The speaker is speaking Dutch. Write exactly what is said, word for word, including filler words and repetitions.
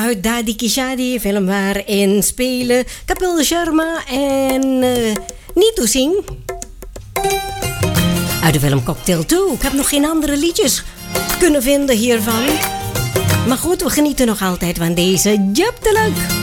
uit Dadi Kishadi, film waarin spelen Kapil Sharma en uh, Neetu Singh. Uit de film Cocktail twee. Ik heb nog geen andere liedjes kunnen vinden hiervan. Maar goed, we genieten nog altijd van deze Jab Tilak.